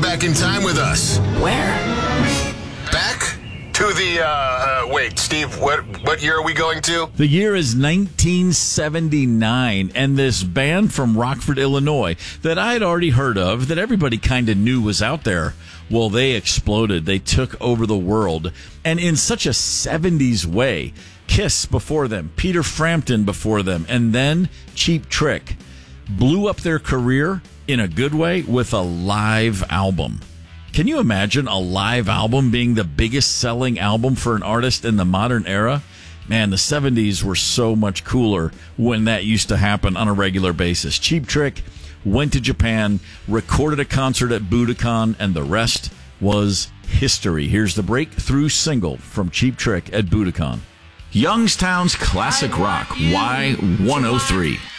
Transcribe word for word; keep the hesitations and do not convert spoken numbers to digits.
back in time with us. Where? Back to the, uh, uh, wait, Steve, what, what year are we going to? The year is nineteen seventy-nine, and this band from Rockford, Illinois, that I had already heard of, that everybody kind of knew was out there, well, they exploded. They took over the world, and in such a seventies way. Kiss before them, Peter Frampton before them, and then Cheap Trick blew up their career in a good way with a live album. Can you imagine a live album being the biggest selling album for an artist in the modern era? Man, the seventies were so much cooler when that used to happen on a regular basis. Cheap Trick went to Japan, recorded a concert at Budokan, and the rest was history. Here's the breakthrough single from Cheap Trick at Budokan. Youngstown's classic rock, Y one oh three.